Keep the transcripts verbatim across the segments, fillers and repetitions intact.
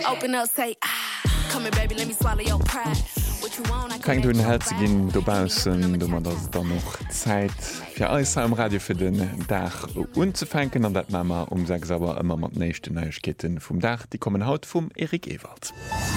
Open up, say, ah. Come here, baby, let me swallow your pride. Keng du den Herz ginn dobausen, du man dats da noch Zäit fir alles am Radio fir den Dach unzufänken an dat Mammer um seg sauwer ëmmer mat nechte Neuegkeeten vum Dach, die kommen haut vum Erik Ewald.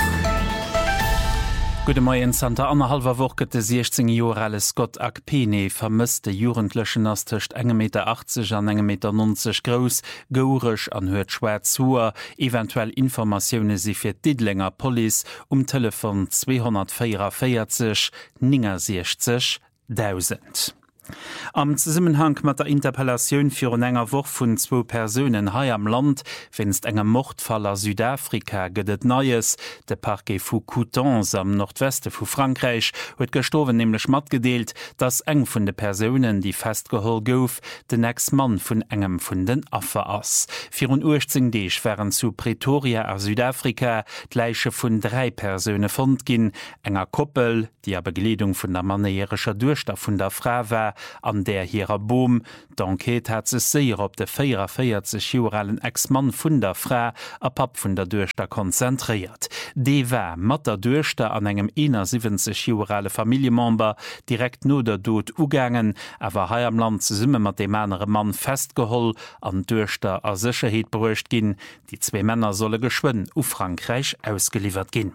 Gute Morgen, Santa Anna halber Woche de sechzehn Jahre Scott Akpene vermisste Jugendlichen aus zwischen eins Meter achtzig und eins Meter neunzig groß, geurisch an hört schwer zu, eventuell Informationen sie für Didlinger Police um Telefon zweihundertvierundvierzig neunundsechzig tausend. Am Zusammenhang mit der Interpellation für eine enger Woche von zwei Personen hier am Land findest engem Mordfall aus Südafrika gedet Neues. Der Parquet von Coutances am Nordwesten von Frankreich wird gestorben nämlich mitgedeelt, dass eng von den Personen, die festgeholt gouf, den Ex-Mann von engem von den Affen ass. vierundachtzig Tage wären zu Pretoria aus Südafrika gleiche von drei Personen fand gin, enger Koppel, die a Begleitung von der manierischen Durchstaf von der Frau war, an der hierer Boom. D'Enquête hat se séier op de vierundvierzig Jahre Ex-Mann vun der Frau a pap vun der Duerchter konzentriert. De war mat der Duerchter an engem einundsiebzig Jahre Familienmember direkt no der Dod ugangen, awer hai am Land ze summe mat dem andere Mann festgeholl an Duerchter a Sicherheet beruecht ginn. Die zwei Männer solle geschwind u Frankreich ausgeliefert ginn.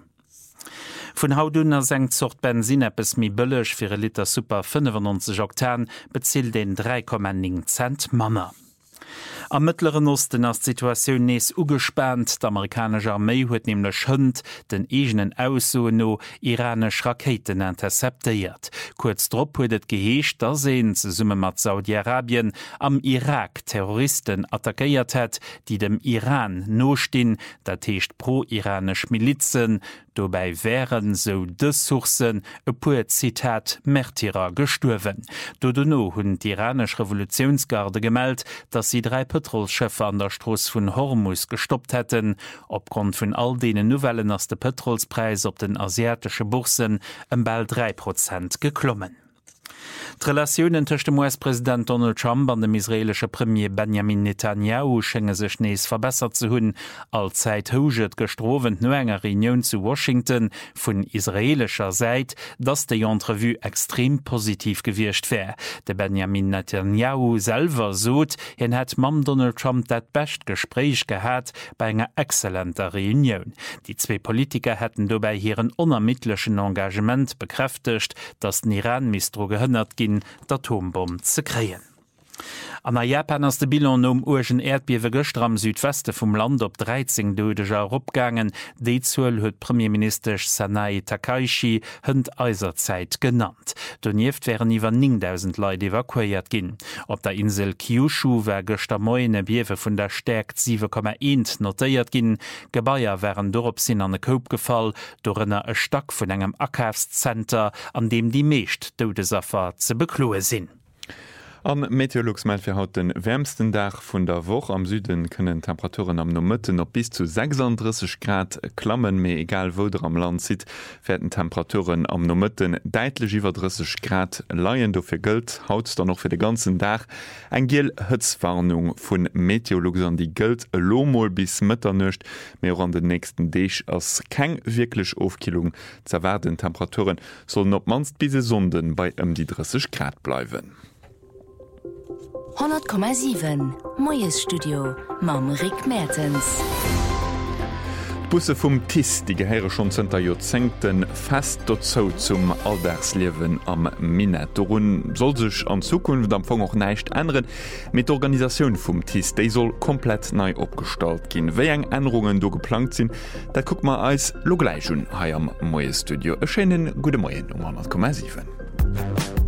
Von Haudunner senkt Sort Benzin eppes mi bëllech fir e Liter Super fünfundneunzig Oktan bezielt den drei Komma neun Cent Manner. Am Mittleren Osten as Situationun nees ugespannt, d'Amerikanische Armee huet nämlich hënd den egenen Ausso no iranesch Raketen interceptéiert. Kurz drop huet et geheescht, da seen ze summe mat Saudi-Arabien am Irak Terroristen attackéiert het, die dem Iran nostin, dat heescht pro-iranisch Milizen. Dobei wären so des Sourcen e puer Zitat Märtyrer gestorven. Dodono hunn d'iranisch Revolutionsgarde gemeldt, dass sie drei Petrolschiffe an der Stross vun Hormuz gestoppt hätten. Opgrund vun all denen Novellen ass de Petrolspreis op den asiatische Bursen em bald drei Prozent geklommen. Die Relationen zwischen dem U S-Präsident Donald Trump und dem israelischen Premier Benjamin Netanyahu scheinen sich nächst verbessert zu haben. Allzeit huget gestroven no enger Reunion zu Washington von israelischer Seite, dass die Entrevue extrem positiv gewirkt wäre. Der Benjamin Netanyahu selber sagt, er hat mit Donald Trump das beste Gespräch gehabt bei einer exzellenten Reunion. Die zwei Politiker hätten dabei ihren unermittellichen Engagement bekräftigt, dass den Iran misstro gehindert ging, d'Atombomb ze kreien. An der Japan ass de Bilan um urgen Erdbiewe gëster am Südweste vum Land op dreizehn Dodeger opgangen, déi zuuel huet Premierminister Sanae Takaichi hënd Eiserzeit genannt. Donieft wären iwwer neuntausend Leute evakuiert ginn. Op der Insel Kyushu wär gëster Moine Biewe vun der Stärkt sieben Komma eins notéiert ginn. Gebaier wären dorop sinn an e Koop gefall, dorënner e Stack vun engem Ackhavszenter, an dem die meescht Dodesaffer ze bekloe sinn. Am Meteorologs meint fir haut den wärmsten Dach vun der Woche am Süden können Temperaturen am Nomëtten op bis zu sechsunddreißig Grad klammen, méi egal wo der am Land sit, werden Temperaturen am Nomëtten deitlich iwwer dreißig Grad laien do fir gëlt, haut dann noch fir de ganzen Dach eng giel Hëtzwarnung vun Meteorologs an die gëlt lomol bis Mëtternecht, mé an den nächsten Deeg ass keng wirklich Aufkilung zerwerden Temperaturen sollen op manst bise Sonden bei ëm die dreißig Grad bleiwen. hundert Komma sieben Moyes Studio mam Rick Mertens. Busse vum T I S, die gehéiere schon zenter Jozenten fest dozo zum Alldagslewen am Minet. Dorun soll sech an Zukunft am Fong auch neicht ändern. Mit Organisationun vum T I S, déi soll komplett nei opgestalt ginn. Wéi eng Änderungen do geplant sinn, dat guck ma als Logleichun hai am Moyes Studio. E schenen gute Moien um hundert Komma sieben.